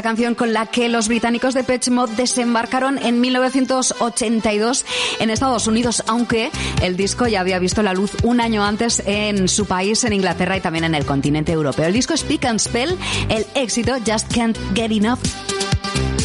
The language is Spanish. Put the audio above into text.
Canción con la que los británicos de Depeche Mode desembarcaron en 1982 en Estados Unidos, aunque el disco ya había visto la luz un año antes en su país, en Inglaterra, y también en el continente europeo. El disco Speak and Spell, el éxito Just Can't Get Enough.